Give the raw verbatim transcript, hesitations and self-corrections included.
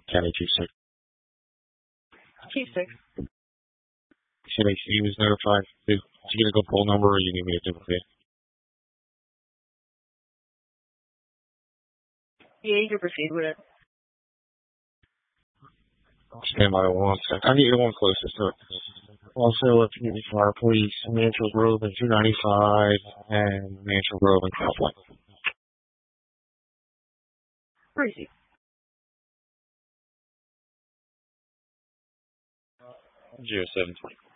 County two six. two six. C A C was notified. Did you get a good poll number or you need me to duplicate? Yeah, you can proceed with it. Stand by one second. I need the one closest to it. Also, if you need fire police, Mansfield Grove and two ninety-five, and Mansfield Grove and Crossway. Proceed. zero seven twenty.